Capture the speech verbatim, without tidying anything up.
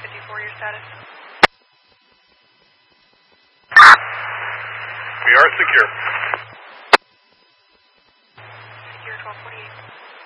fifty-four, your status? We are secure. Secure twelve forty-eight.